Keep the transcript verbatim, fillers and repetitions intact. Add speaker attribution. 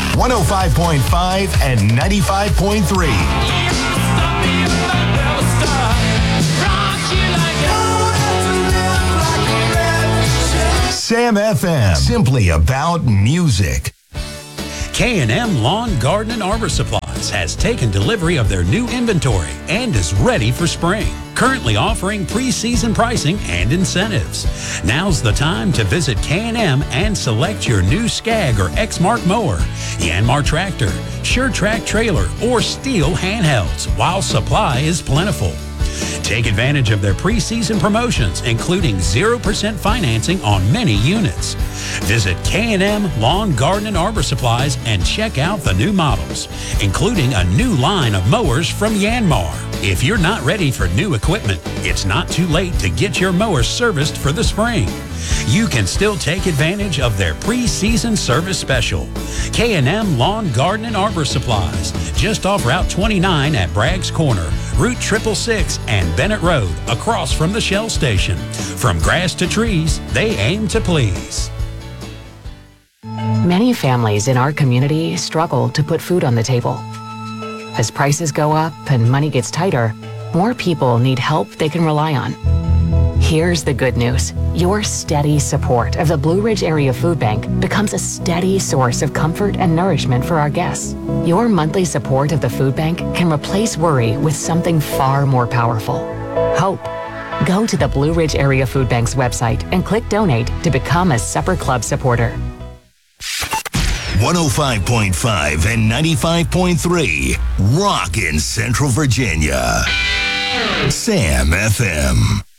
Speaker 1: one oh five point five and ninety-five point three. Sam F M, simply about music.
Speaker 2: K and M Lawn, Garden, and Arbor Supplies has taken delivery of their new inventory and is ready for spring. Currently offering pre-season pricing and incentives. Now's the time to visit K and M and select your new Skag or Exmark mower, Yanmar tractor, SureTrack trailer, or Steel handhelds while supply is plentiful. Take advantage of their pre-season promotions, including zero percent financing on many units. Visit K and M Lawn, Garden, and Arbor Supplies and check out the new models, including a new line of mowers from Yanmar. If you're not ready for new equipment, it's not too late to get your mower serviced for the spring. You can still take advantage of their pre-season service special. K and M Lawn, Garden, and Arbor Supplies, just off Route twenty-nine at Bragg's Corner, Route six six six and Bennett Road, across from the Shell Station. From grass to trees, they aim to please.
Speaker 3: Many families in our community struggle to put food on the table. As prices go up and money gets tighter, more people need help they can rely on. Here's the good news. Your steady support of the Blue Ridge Area Food Bank becomes a steady source of comfort and nourishment for our guests. Your monthly support of the food bank can replace worry with something far more powerful: hope. Go to the Blue Ridge Area Food Bank's website and click donate to become a Supper Club supporter.
Speaker 1: one oh five point five and ninety-five point three. Rock in Central Virginia. Sam F M.